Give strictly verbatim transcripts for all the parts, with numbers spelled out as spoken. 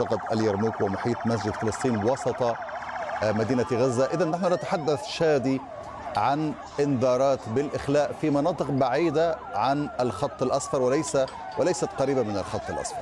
اليرموك ومحيط مسجد فلسطين وسط مدينة غزة. إذا نحن نتحدث شادي عن انذارات بالإخلاء في مناطق بعيدة عن الخط الأصفر وليس وليست قريبة من الخط الأصفر.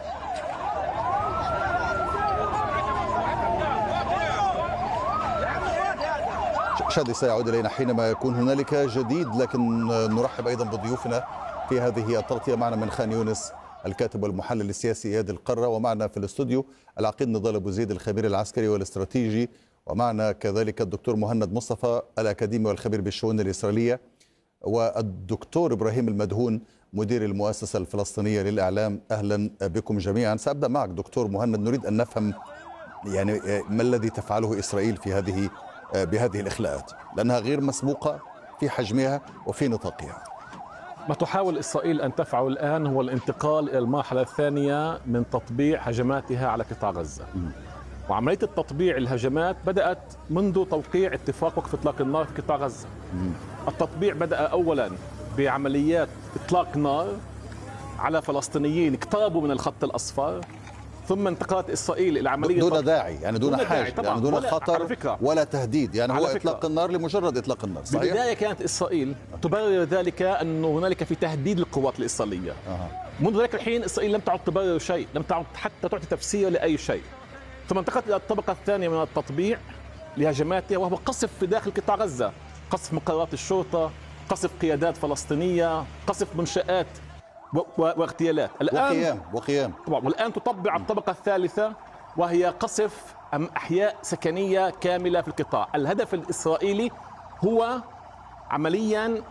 شادي سيعود إلينا حينما يكون هنالك جديد، لكن نرحب أيضا بضيوفنا في هذه التغطية. معنا من خان يونس الكاتب والمحلل السياسي إياد القرة، ومعنا في الاستوديو العقيد نضال أبو زيد الخبير العسكري والاستراتيجي، ومعنا كذلك الدكتور مهند مصطفى الأكاديمي والخبير بالشؤون الإسرائيلية، والدكتور إبراهيم المدهون مدير المؤسسة الفلسطينية للإعلام. أهلا بكم جميعا. سأبدأ معك دكتور مهند، نريد أن نفهم يعني ما الذي تفعله إسرائيل في هذه بهذه الإخلاءات، لأنها غير مسبوقة في حجمها وفي نطاقها. ما تحاول إسرائيل أن تفعله الآن هو الانتقال إلى المرحلة الثانية من تطبيع هجماتها على قطاع غزة. م. وعملية التطبيع الهجمات بدأت منذ توقيع اتفاق وقف إطلاق النار في قطاع غزة. م. التطبيع بدأ أولا بعمليات إطلاق نار على فلسطينيين اقتربوا من الخط الأصفر، ثم انتقلت إسرائيل إلى عملية دون داعي، يعني دون, دون حاجة، يعني دون ولا خطر ولا تهديد، يعني هو إطلاق النار لمجرد إطلاق النار. صحيح؟ بالبداية كانت إسرائيل تبرر ذلك أنه هنالك في تهديد للقوات الإسرائيلية. أه. منذ ذلك الحين إسرائيل لم تعد تبرر شيء، لم تعد حتى تعطي تفسير لأي شيء. ثم انتقلت إلى الطبقة الثانية من التطبيع لهجماتها، وهو قصف في داخل قطاع غزة، قصف مقرات الشرطة، قصف قيادات فلسطينية، قصف منشآت واغتيالات. الآن وقيام وقيام طبعا. والآن تطبع الطبقة الثالثة وهي قصف أحياء سكنية كاملة في القطاع. الهدف الإسرائيلي هو عمليا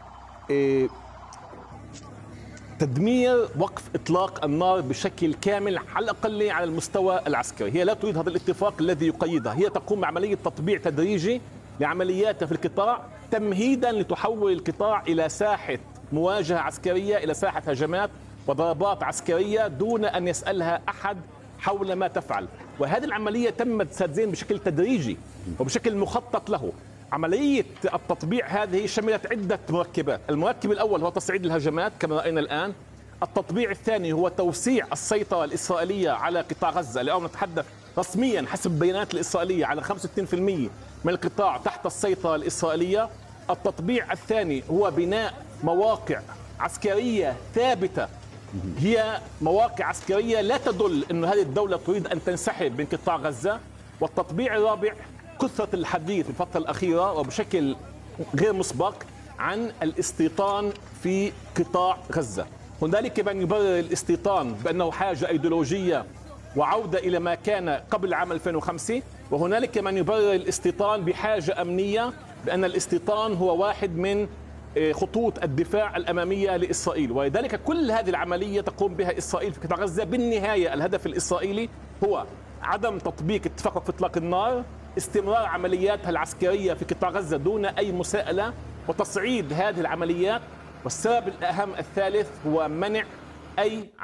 تدمير وقف إطلاق النار بشكل كامل، على الأقل على المستوى العسكري. هي لا تريد هذا الاتفاق الذي يقيدها، هي تقوم بعملية تطبيع تدريجي لعملياتها في القطاع تمهيدا لتحول القطاع إلى ساحة مواجهة عسكرية، إلى ساحة هجمات وضربات عسكرية دون أن يسألها أحد حول ما تفعل. وهذه العملية تمت سادزين بشكل تدريجي وبشكل مخطط له. عملية التطبيع هذه شملت عدة مركبات. المركب الأول هو تصعيد الهجمات كما رأينا الآن. التطبيع الثاني هو توسيع السيطرة الإسرائيلية على قطاع غزة. اليوم نتحدث رسميا حسب البيانات الإسرائيلية على خمسة وستين بالمئة من القطاع تحت السيطرة الإسرائيلية. التطبيع الثاني هو بناء مواقع عسكرية ثابتة، هي مواقع عسكرية لا تدل أن هذه الدولة تريد أن تنسحب من قطاع غزة. والتطبيع الرابع كثرة الحديث في الفترة الأخيرة وبشكل غير مسبق عن الاستيطان في قطاع غزة. هنالك من يبرر الاستيطان بأنه حاجة أيديولوجية وعودة إلى ما كان قبل عام ألفين وخمسة، وهنالك من يبرر الاستيطان بحاجة أمنية، بأن الاستيطان هو واحد من خطوط الدفاع الأمامية لإسرائيل. ولذلك كل هذه العملية تقوم بها إسرائيل في قطاع غزة. بالنهاية الهدف الإسرائيلي هو عدم تطبيق اتفاق وقف إطلاق النار، استمرار عملياتها العسكرية في قطاع غزة دون أي مساءلة، وتصعيد هذه العمليات. والسبب الأهم الثالث هو منع أي